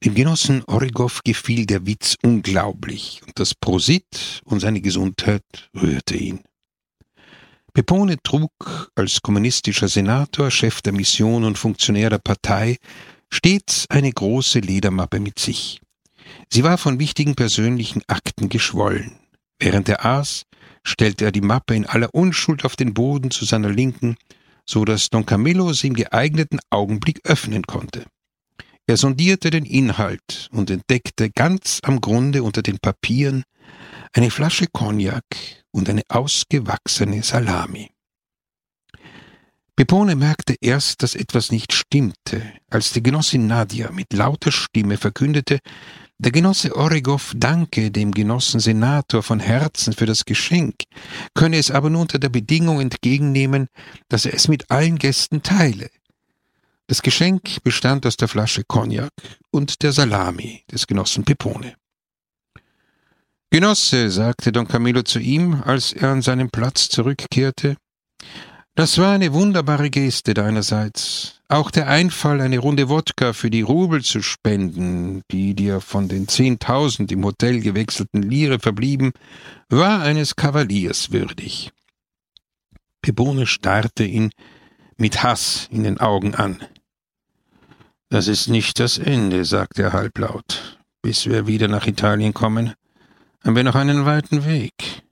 Dem Genossen Origow gefiel der Witz unglaublich, und das Prosit und seine Gesundheit rührte ihn. Pepone trug als kommunistischer Senator, Chef der Mission und Funktionär der Partei stets eine große Ledermappe mit sich. Sie war von wichtigen persönlichen Akten geschwollen. Während er aß, stellte er die Mappe in aller Unschuld auf den Boden zu seiner Linken, so dass Don Camillo sie im geeigneten Augenblick öffnen konnte. Er sondierte den Inhalt und entdeckte ganz am Grunde unter den Papieren eine Flasche Cognac und eine ausgewachsene Salami. Pepone merkte erst, dass etwas nicht stimmte, als die Genossin Nadia mit lauter Stimme verkündete, der Genosse Origow danke dem Genossen Senator von Herzen für das Geschenk, könne es aber nur unter der Bedingung entgegennehmen, dass er es mit allen Gästen teile. Das Geschenk bestand aus der Flasche Cognac und der Salami des Genossen Pepone. »Genosse«, sagte Don Camillo zu ihm, als er an seinen Platz zurückkehrte, »das war eine wunderbare Geste deinerseits. Auch der Einfall, eine Runde Wodka für die Rubel zu spenden, die dir von den 10.000 im Hotel gewechselten Lire verblieben, war eines Kavaliers würdig.« Pepone starrte ihn mit Hass in den Augen an. »Das ist nicht das Ende«, sagte er halblaut. »Bis wir wieder nach Italien kommen, haben wir noch einen weiten Weg.